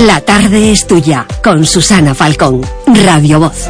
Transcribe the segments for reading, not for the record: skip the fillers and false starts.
La tarde es tuya, con Susana Falcón, Radio Voz.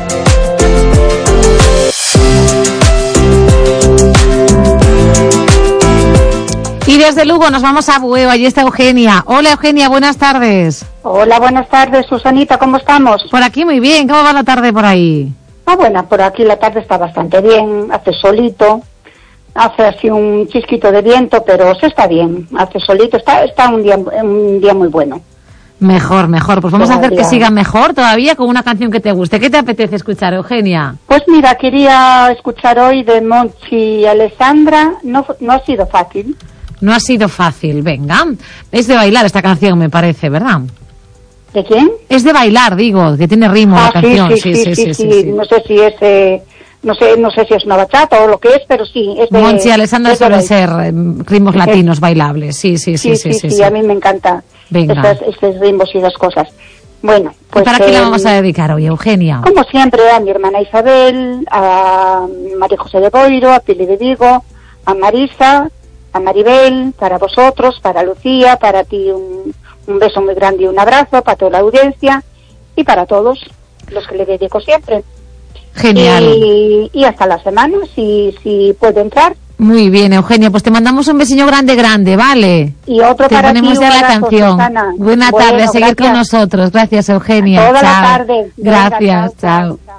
Y desde Lugo nos vamos a Bueu, allí está Eugenia. Hola Eugenia, buenas tardes. Hola, buenas tardes, Susanita, ¿cómo estamos? Por aquí muy bien, ¿cómo va la tarde por ahí? Bueno, por aquí la tarde está bastante bien, hace solito, hace así un chisquito de viento, pero se está bien, hace solito, está un día muy bueno. Mejor, pues vamos a hacer que siga mejor todavía con una canción que te guste. ¿Qué te apetece escuchar, Eugenia? Pues mira, quería escuchar hoy de Monchi y Alessandra, no ha sido fácil. No ha sido fácil, venga. Es de bailar esta canción, me parece, ¿verdad? ¿De quién? Es de bailar, digo, que tiene ritmo la canción. Sí. No sé si es, no sé si es una bachata o lo que es, pero sí. Es de, Monchi y Alessandra suelen ser ritmos latinos bailables, sí. A mí me encanta estos ritmos y esas cosas. Bueno, pues... ¿Y para qué la vamos a dedicar hoy, Eugenia? Como siempre, a mi hermana Isabel, a María José de Boiro, a Pili de Vigo, a Marisa, a Maribel, para vosotros, para Lucía, para ti un beso muy grande y un abrazo, para toda la audiencia y para todos los que le dedico siempre. Genial. Y hasta la semana, si puedo entrar. Muy bien, Eugenia, pues te mandamos un besillo grande, ¿vale? Y otro te para ti, ponemos ya la abrazo, canción. Susana. Buena tarde, a seguir con nosotros. Gracias, Eugenia. Toda chao. la tarde. Gracias, chao.